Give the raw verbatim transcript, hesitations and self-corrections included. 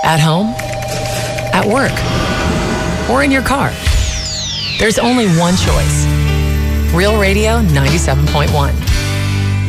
At home, at work, or in your car. There's only one choice. Real Radio ninety-seven point one.